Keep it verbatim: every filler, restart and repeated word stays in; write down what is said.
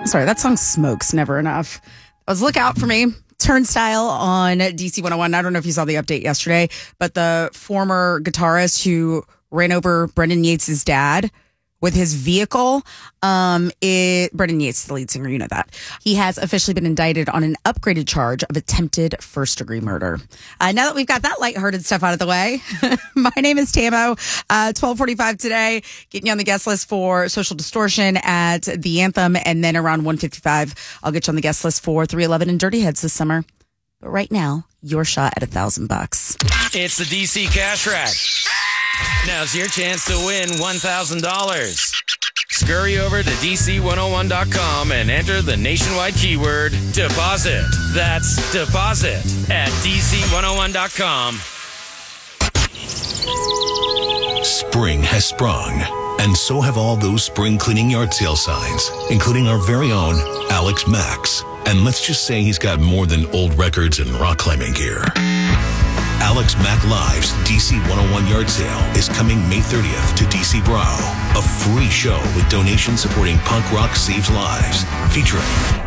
Sorry, that song Smokes Never Enough. I was Look Out for Me. Turnstile on D C one oh one. I don't know if you saw the update yesterday, but the former guitarist who ran over Brendan Yates' dad with his vehicle, um, it, Brendan Yates, the lead singer, you know that. He has officially been indicted on an upgraded charge of attempted first-degree murder. Uh, now that we've got that lighthearted stuff out of the way, my name is Tamo. Uh, twelve forty-five today, getting you on the guest list for Social Distortion at the Anthem, and then around one fifty-five, I'll get you on the guest list for three eleven and Dirty Heads this summer. But right now, your shot at a thousand bucks. It's the D C Cash Rack. Now's your chance to win one thousand dollars. Scurry over to D C one oh one dot com and enter the nationwide keyword deposit. That's deposit at D C one oh one dot com. Spring has sprung, and so have all those spring cleaning yard sale signs, including our very own Alex Max. And let's just say he's got more than old records and rock climbing gear. Alex Mack Live's D C one oh one Yard Sale is coming May thirtieth to D C Brow. A free show with donations supporting Punk Rock Saves Lives, featuring